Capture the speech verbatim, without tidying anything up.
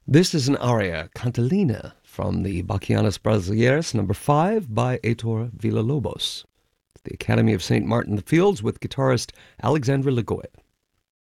This is an aria, Cantilena, from the Bachianas Brasileiras, number five, by Heitor Villa-Lobos. The Academy of Saint Martin the Fields with guitarist Alexandre Lagoya.